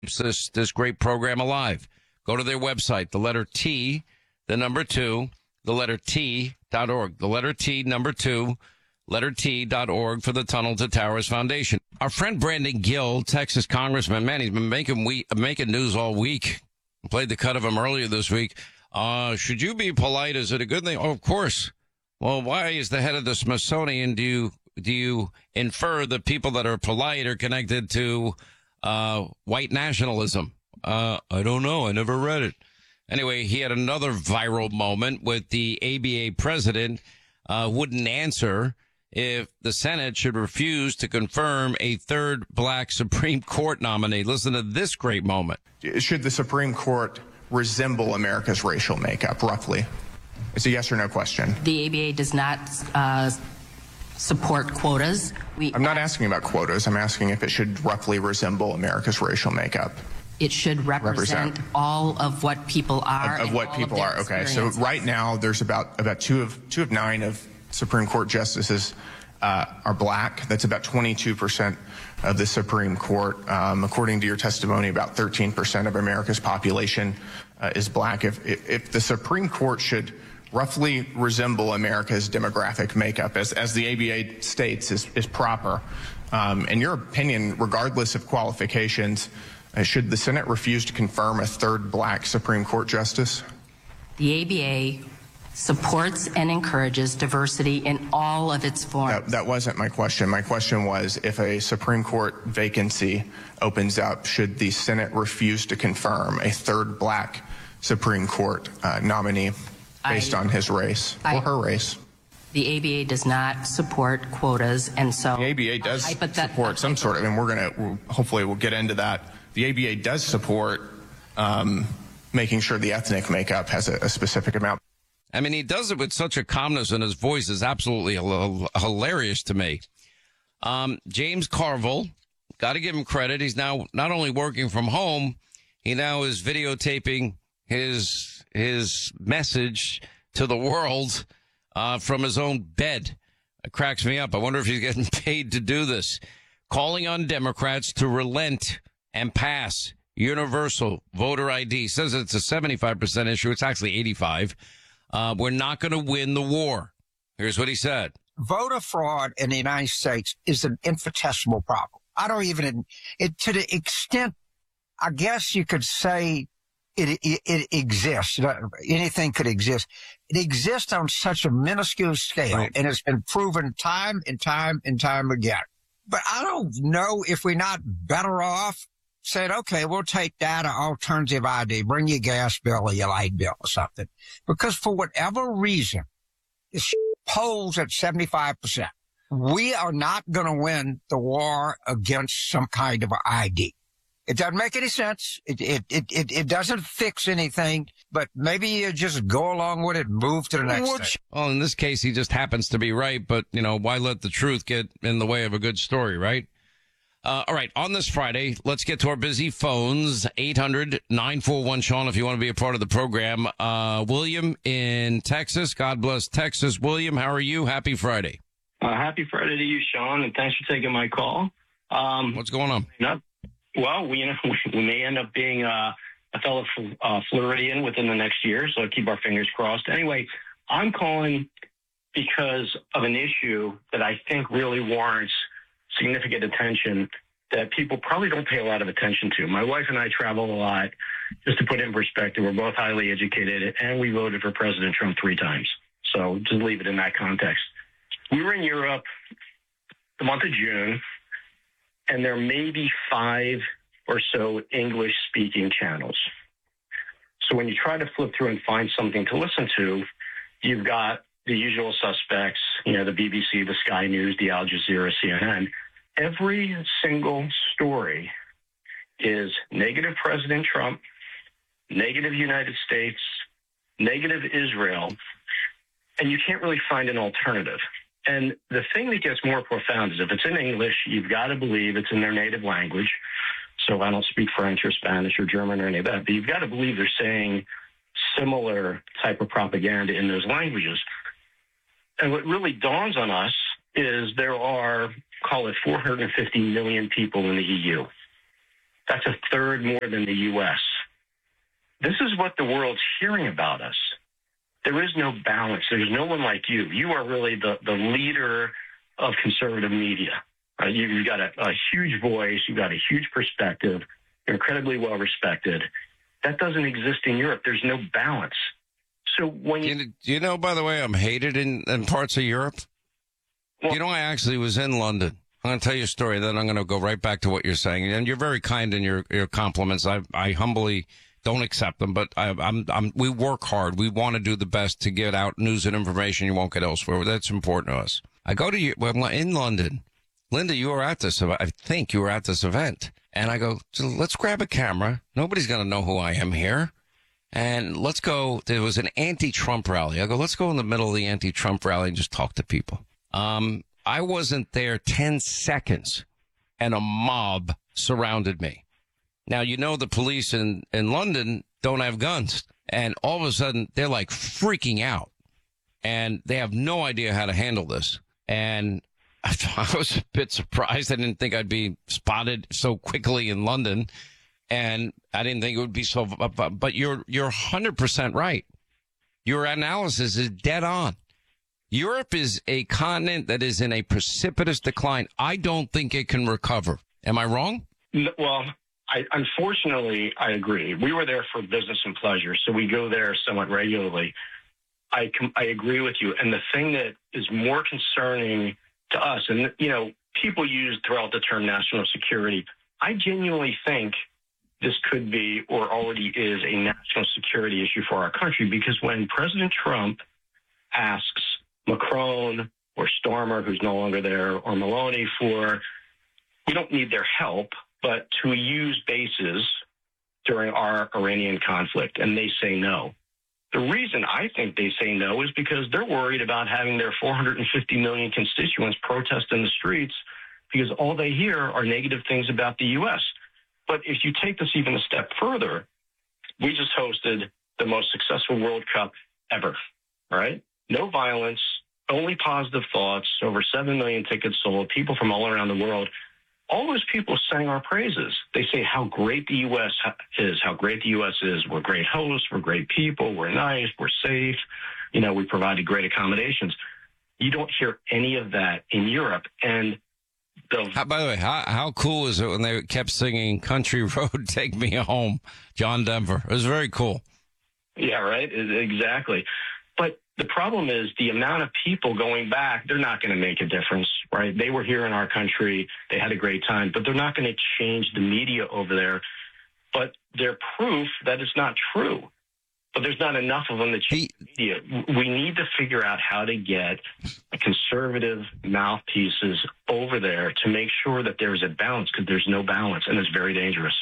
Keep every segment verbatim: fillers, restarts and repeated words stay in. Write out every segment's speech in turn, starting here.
this this great program alive. Go to their website, the letter T, the number two, the letter T dot org. The letter T, number two, letter T dot org for the Tunnel to Towers Foundation. Our friend Brandon Gill, Texas congressman, man, he's been making we making news all week. Played the cut of him earlier this week. Uh, should you be polite? Is it a good thing? Oh, of course. Well, why is the head of the Smithsonian? Do you do you infer that people that are polite are connected to uh, white nationalism? Uh, I don't know. I never read it. Anyway, he had another viral moment with the A B A president uh, wouldn't answer if the Senate should refuse to confirm a third black Supreme Court nominee. Listen to this great moment. Should the Supreme Court resemble America's racial makeup, roughly? It's a yes or no question. The A B A does not uh, support quotas. We I'm not asking about quotas. I'm asking if it should roughly resemble America's racial makeup. It should represent, represent. all of what people are. Of, of what people of are. Okay. So right now, there's about about two of two of nine of Supreme Court justices uh, are black. That's about twenty-two percent of the Supreme Court. Um, according to your testimony, about thirteen percent of America's population uh, is black. If, if if the Supreme Court should roughly resemble America's demographic makeup, as as the A B A states is is proper, um, in your opinion, regardless of qualifications, Uh, should the Senate refuse to confirm a third black Supreme Court justice? The A B A supports and encourages diversity in all of its forms. That, that wasn't my question. My question was, if a Supreme Court vacancy opens up, should the Senate refuse to confirm a third black Supreme Court uh, nominee based I, on his race I, or her race? The A B A does not support quotas, and so the A B A does support some sort of, and we're going to hopefully we'll get into that. The A B A does support um, making sure the ethnic makeup has a, a specific amount. I mean, he does it with such a calmness, and his voice is absolutely h- hilarious to me. Um, James Carville, got to give him credit. He's now not only working from home, he now is videotaping his his message to the world uh, from his own bed. It cracks me up. I wonder if he's getting paid to do this. Calling on Democrats to relent and pass universal voter I D. Says it's a seventy-five percent issue. It's actually eighty-five. Uh, we're not going to win the war. Here's what he said. Voter fraud in the United States is an infinitesimal problem. I don't even, it, to the extent, I guess you could say it, it, it exists. Anything could exist. It exists on such a minuscule scale, right, and it's been proven time and time and time again. But I don't know if we're not better off said, okay, we'll take that alternative I D, bring your gas bill or your light bill or something. Because for whatever reason, this polls at seventy-five percent. We are not going to win the war against some kind of I D. It doesn't make any sense. It, it, it, it, it doesn't fix anything, but maybe you just go along with it and move to the next thing. Well, in this case, he just happens to be right, but, you know, why let the truth get in the way of a good story, right? Uh, all right, on this Friday, let's get to our busy phones. eight hundred nine four one Sean if you want to be a part of the program. Uh, William in Texas. God bless Texas. William, how are you? Happy Friday. Uh, happy Friday to you, Sean, and thanks for taking my call. Um, What's going on? Not, well, we, you know, we may end up being uh, a fellow uh, Floridian within the next year, so keep our fingers crossed. Anyway, I'm calling because of an issue that I think really warrants significant attention that people probably don't pay a lot of attention to. My wife and I travel a lot. Just to put it in perspective, we're both highly educated, and we voted for President Trump three times. So just leave it in that context. We were in Europe the month of June, and there may be five or so English-speaking channels. So when you try to flip through and find something to listen to, you've got the usual suspects, you know, the B B C, the Sky News, the Al Jazeera, C N N. Every single story is negative President Trump, negative United States, negative Israel, and you can't really find an alternative. And the thing that gets more profound is if it's in English, you've got to believe it's in their native language. So I don't speak French or Spanish or German or any of that, but you've got to believe they're saying similar type of propaganda in those languages. And what really dawns on us is there are, call it four hundred fifty million people in the E U. That's a third more than the U S. This is what the world's hearing about us. There is no balance. There's no one like you. You are really the, the leader of conservative media. Uh, you, you've got a, a huge voice. You've got a huge perspective. You're incredibly well respected. That doesn't exist in Europe. There's no balance. So when you, you, do you know, by the way, I'm hated in, in parts of Europe. Well, you know, I actually was in London. I'm going to tell you a story, then I'm going to go right back to what you're saying. And you're very kind in your, your compliments. I, I humbly don't accept them, but I, I'm, I'm, we work hard. We want to do the best to get out news and information you won't get elsewhere. That's important to us. I go to you, well, I'm in London. Linda, you were at this, I think you were at this event. And I go, so let's grab a camera. Nobody's going to know who I am here. And let's go. There was an anti-Trump rally. I go, let's go in the middle of the anti-Trump rally and just talk to people. Um, I wasn't there ten seconds and a mob surrounded me. Now, you know, the police in, in London don't have guns. And all of a sudden they're like freaking out and they have no idea how to handle this. And I was a bit surprised. I didn't think I'd be spotted so quickly in London, and I didn't think it would be so. But you're you're one hundred percent right. Your analysis is dead on. Europe is a continent that is in a precipitous decline. I don't think it can recover. Am I wrong? Well, I, unfortunately, I agree. We were there for business and pleasure, so we go there somewhat regularly. I I agree with you. And the thing that is more concerning to us, and, you know, people use throughout the term national security. I genuinely think this could be or already is a national security issue for our country, because when President Trump asks Macron or Starmer, who's no longer there, or Meloni for, we don't need their help, but to use bases during our Iranian conflict, and they say no. The reason I think they say no is because they're worried about having their four hundred fifty million constituents protest in the streets because all they hear are negative things about the U S. But if you take this even a step further, we just hosted the most successful World Cup ever, right? No violence, only positive thoughts, over seven million tickets sold, people from all around the world. All those people sang our praises. They say how great the U S is, how great the U S is. We're great hosts. We're great people. We're nice. We're safe. You know, we provided great accommodations. You don't hear any of that in Europe. And the how, by the way, how how cool is it when they kept singing "Country Road, Take Me Home," John Denver? It was very cool. Yeah, right. Exactly. But the problem is the amount of people going back, they're not going to make a difference, right? They were here in our country. They had a great time, but they're not going to change the media over there. But they're proof that it's not true. But there's not enough of them to change the media. We need to figure out how to get conservative mouthpieces over there to make sure that there's a balance, because there's no balance, and it's very dangerous.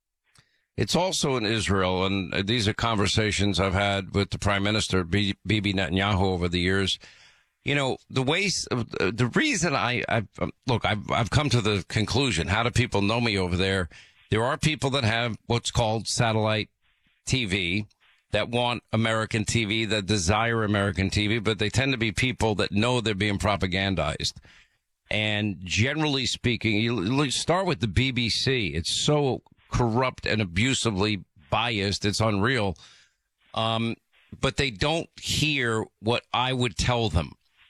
It's also in Israel, and these are conversations I've had with the Prime Minister, Bibi Netanyahu, over the years. You know, the ways, the reason I, I've, look, I've, I've come to the conclusion, how do people know me over there? There are people that have what's called satellite T V, that want American T V, that desire American T V, but they tend to be people that know they're being propagandized. And generally speaking, you start with the B B C. It's so corrupt and abusively biased. It's unreal. Um, but they don't hear what I would tell them.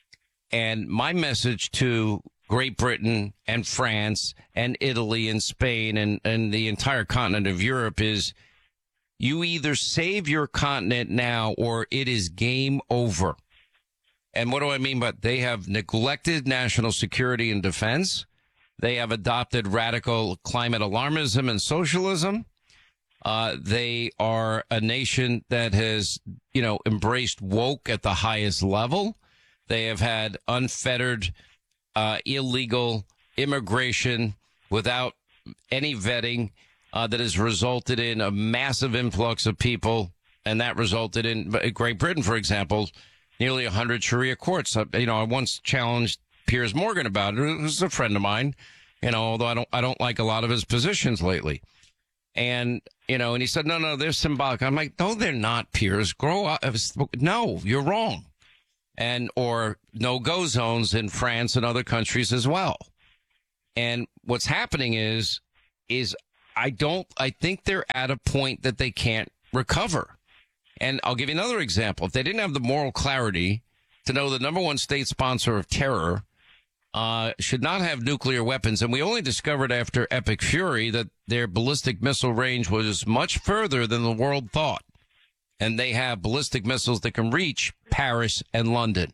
And my message to Great Britain and France and Italy and Spain and, and the entire continent of Europe is, you either save your continent now or it is game over. And what do I mean by that? They have neglected national security and defense. They have adopted radical climate alarmism and socialism. Uh, they are a nation that has, you know, embraced woke at the highest level. They have had unfettered, uh, illegal immigration without any vetting, uh, that has resulted in a massive influx of people. And that resulted in Great Britain, for example, nearly a hundred Sharia courts. Uh, you know, I once challenged Piers Morgan about it, who's a friend of mine, you know, although I don't, I don't like a lot of his positions lately. And, you know, and he said, no, no, they're symbolic. I'm like, no, they're not, Piers. Grow up. No, you're wrong. And, or no-go zones in France and other countries as well. And what's happening is, is I don't, I think they're at a point that they can't recover. And I'll give you another example. If they didn't have the moral clarity to know the number one state sponsor of terror uh, should not have nuclear weapons, and we only discovered after Epic Fury that their ballistic missile range was much further than the world thought. And they have ballistic missiles that can reach Paris and London.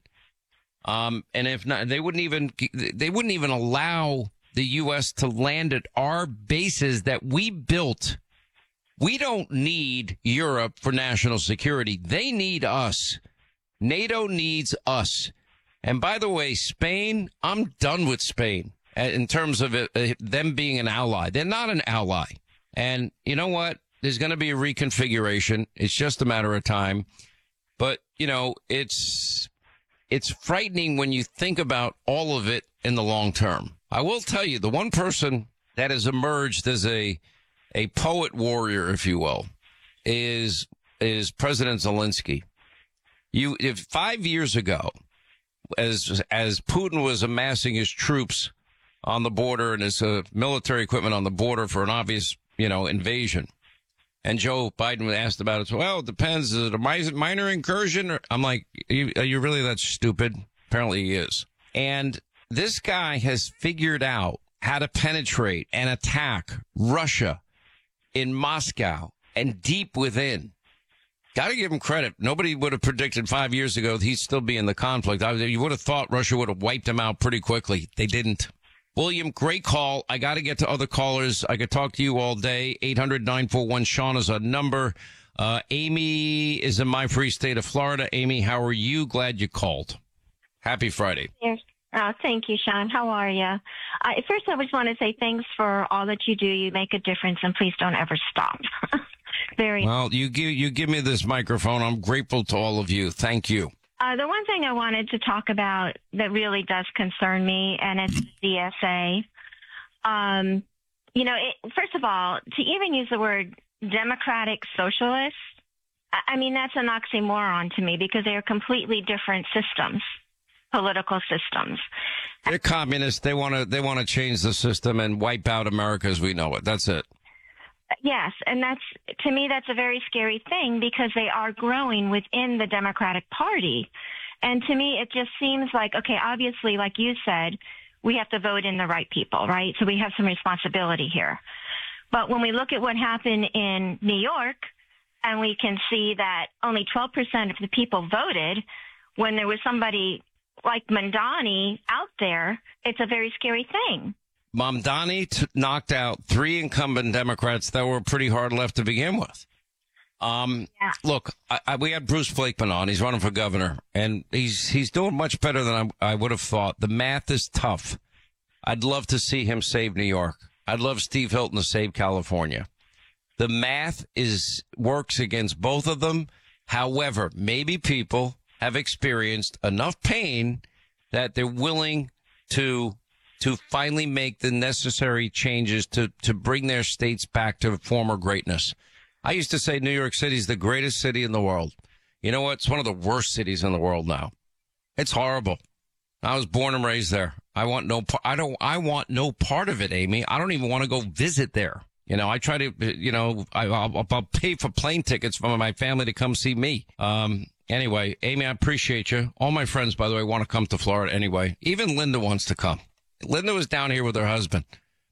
Um, and if not, they wouldn't even, they wouldn't even allow the U S to land at our bases that we built. We don't need Europe for national security. They need us. NATO needs us. And by the way, Spain, I'm done with Spain in terms of it, uh, them being an ally. They're not an ally. And you know what? There's going to be a reconfiguration. It's just a matter of time. But, you know, it's it's frightening when you think about all of it in the long term. I will tell you, the one person that has emerged as a a poet warrior, if you will, is is President Zelensky. You, if five years ago, as as Putin was amassing his troops on the border and his uh, military equipment on the border for an obvious, you know, invasion, and Joe Biden was asked about it. So, well, it depends. Is it a minor incursion? Or, I'm like, are you, are you really that stupid? Apparently he is. And this guy has figured out how to penetrate and attack Russia in Moscow and deep within. Got to give him credit. Nobody would have predicted five years ago that he'd still be in the conflict. I, you would have thought Russia would have wiped him out pretty quickly. They didn't. William, great call. I got to get to other callers. I could talk to you all day. eight hundred nine four one Sean is a number. Uh, Amy is in my free state of Florida. Amy, how are you? Glad you called. Happy Friday. Yes. Uh, thank you, Sean. How are you? Uh, first, I just want to say thanks for all that you do. You make a difference, and please don't ever stop. Very. Well, you give you give me this microphone. I'm grateful to all of you. Thank you. Uh, the one thing I wanted to talk about that really does concern me, and it's the D S A. Um, you know, it, first of all, to even use the word democratic socialist, I, I mean, that's an oxymoron to me because they are completely different systems, political systems. They're communists. They want to they want to change the system and wipe out America as we know it. That's it. Yes, and that's, to me, that's a very scary thing because they are growing within the Democratic Party. And to me, it just seems like, okay, obviously, like you said, we have to vote in the right people, right? So we have some responsibility here. But when we look at what happened in New York, and we can see that only twelve percent of the people voted when there was somebody like Mamdani out there, it's a very scary thing. Mamdani t- knocked out three incumbent Democrats that were pretty hard left to begin with. Um, yeah. Look, I, I, we had Bruce Blakeman on. He's running for governor, and he's he's doing much better than I, I would have thought. The math is tough. I'd love to see him save New York. I'd love Steve Hilton to save California. The math is works against both of them. However, maybe people have experienced enough pain that they're willing to to finally make the necessary changes to, to bring their states back to former greatness. I used to say New York City is the greatest city in the world. You know what? It's one of the worst cities in the world now. It's horrible. I was born and raised there. I want no part. I don't, I want no part of it, Amy. I don't even want to go visit there. You know, I try to, you know, I, I'll, I'll pay for plane tickets for my family to come see me. Um, anyway, Amy, I appreciate you. All my friends, by the way, want to come to Florida anyway. Even Linda wants to come. Linda was down here with her husband,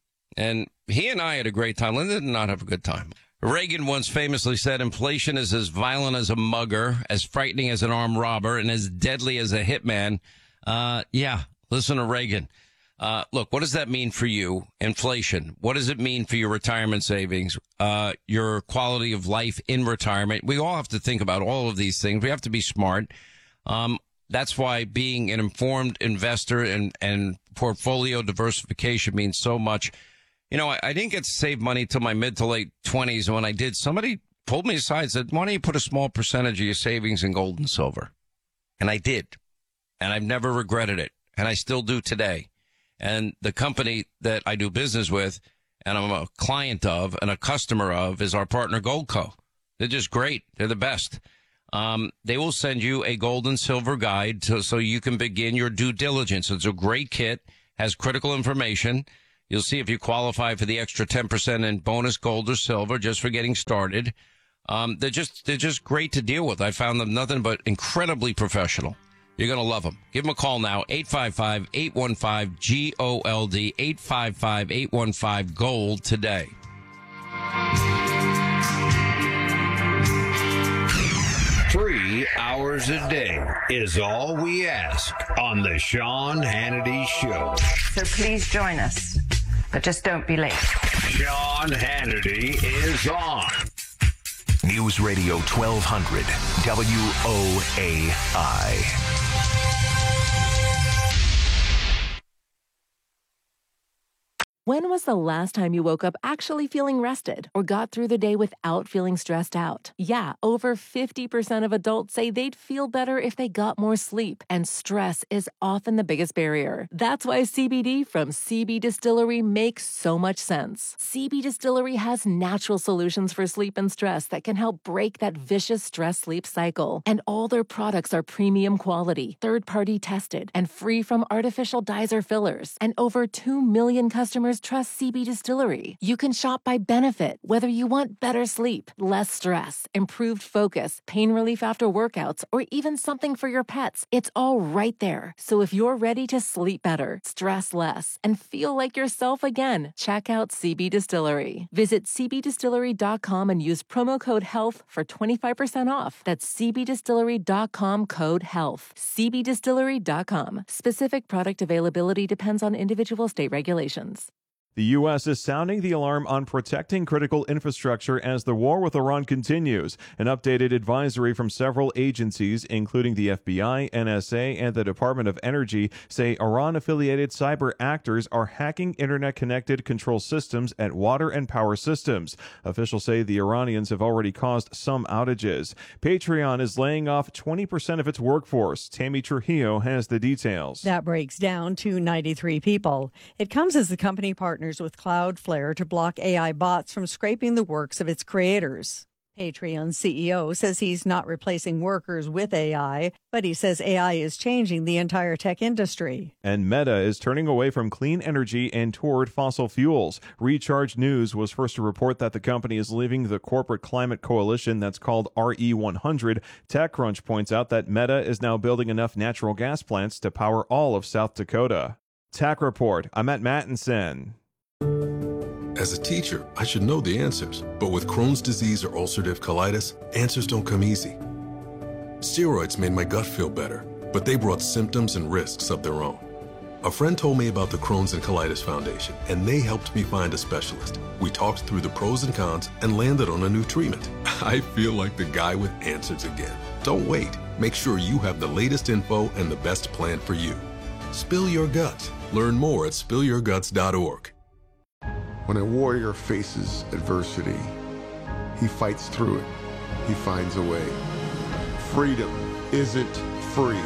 and he and I had a great time. Linda did not have a good time. Reagan once famously said, inflation is as violent as a mugger, as frightening as an armed robber, and as deadly as a hitman. Uh, yeah, listen to Reagan. Uh, look, what does that mean for you? Inflation. What does it mean for your retirement savings? Uh, your quality of life in retirement? We all have to think about all of these things. We have to be smart. Um, That's why being an informed investor and, and portfolio diversification means so much. You know, I, I didn't get to save money till my mid to late twenties. And when I did, somebody pulled me aside and said, why don't you put a small percentage of your savings in gold and silver? And I did. And I've never regretted it. And I still do today. And the company that I do business with and I'm a client of and a customer of is our partner Goldco. They're just great. They're the best. Um, they will send you a gold and silver guide to, so you can begin your due diligence. It's a great kit, has critical information. You'll see if you qualify for the extra ten percent in bonus gold or silver just for getting started. Um, they're just they're just great to deal with. I found them nothing but incredibly professional. You're going to love them. Give them a call now, eight five five, eight one five, G O L D, eight five five, eight one five, GOLD today. Three hours a day is all we ask on the Sean Hannity Show. So please join us, but just don't be late. Sean Hannity is on. News Radio twelve hundred, W O A I. When was the last time you woke up actually feeling rested or got through the day without feeling stressed out? Yeah, over fifty percent of adults say they'd feel better if they got more sleep, and stress is often the biggest barrier. That's why C B D from C B Distillery makes so much sense. C B Distillery has natural solutions for sleep and stress that can help break that vicious stress-sleep cycle. And all their products are premium quality, third-party tested, and free from artificial dyes or fillers. And over two million customers trust C B Distillery. You can shop by benefit, whether you want better sleep, less stress, improved focus, pain relief after workouts, or even something for your pets. It's all right there. So if you're ready to sleep better, stress less, and feel like yourself again, check out C B Distillery. Visit c b distillery dot com and use promo code HEALTH for twenty-five percent off. That's c b distillery dot com, code HEALTH. c b distillery dot com. Specific product availability depends on individual state regulations. The U S is sounding the alarm on protecting critical infrastructure as the war with Iran continues. An updated advisory from several agencies, including the F B I, N S A, and the Department of Energy, say Iran-affiliated cyber actors are hacking internet-connected control systems at water and power systems. Officials say the Iranians have already caused some outages. Patreon is laying off twenty percent of its workforce. Tammy Trujillo has the details. That breaks down to ninety-three people. It comes as the company partners with Cloudflare to block A I bots from scraping the works of its creators. Patreon's C E O says he's not replacing workers with A I, but he says A I is changing the entire tech industry. And Meta is turning away from clean energy and toward fossil fuels. Recharge News was first to report that the company is leaving the corporate climate coalition that's called R E one hundred. TechCrunch points out that Meta is now building enough natural gas plants to power all of South Dakota. Tech Report, I'm Matt Mattinson. As a teacher, I should know the answers, but with Crohn's disease or ulcerative colitis, answers don't come easy. Steroids made my gut feel better, but they brought symptoms and risks of their own. A friend told me about the Crohn's and Colitis Foundation, and they helped me find a specialist. We talked through the pros and cons and landed on a new treatment. I feel like the guy with answers again. Don't wait. Make sure you have the latest info and the best plan for you. Spill your guts. Learn more at spill your guts dot org. When a warrior faces adversity, he fights through it. He finds a way. Freedom isn't free.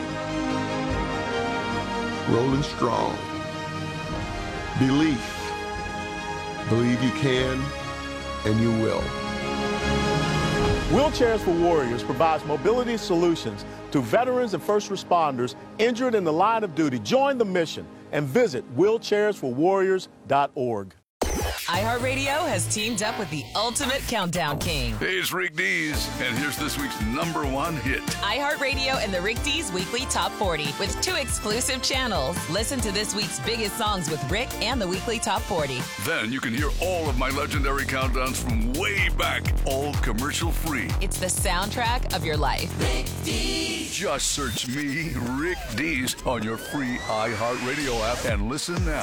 Rolling strong. Belief. Believe you can, and you will. Wheelchairs for Warriors provides mobility solutions to veterans and first responders injured in the line of duty. Join the mission and visit wheelchairs for warriors dot org. iHeartRadio has teamed up with the ultimate countdown king. Hey, it's Rick Dees, and here's this week's number one hit. iHeartRadio and the Rick Dees Weekly Top forty with two exclusive channels. Listen to this week's biggest songs with Rick and the Weekly Top forty. Then you can hear all of my legendary countdowns from way back, all commercial free. It's the soundtrack of your life. Rick Dees. Just search me, Rick Dees, on your free iHeartRadio app and listen now.